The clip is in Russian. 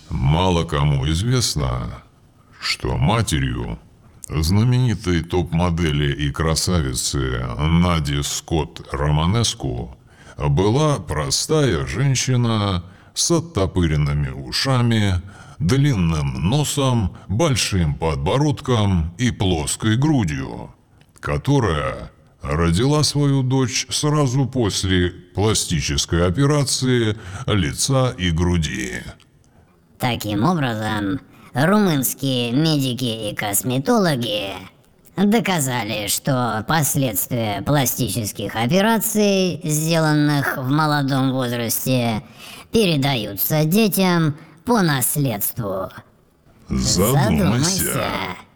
Мало кому известно, что матерью знаменитой топ-модели и красавицы Нади Скотт Романеску была простая женщина с оттопыренными ушами, длинным носом, большим подбородком и плоской грудью, которая родила свою дочь сразу после пластической операции лица и груди. Таким образом, румынские медики и косметологи доказали, что последствия пластических операций, сделанных в молодом возрасте, передаются детям по наследству. Задумайся.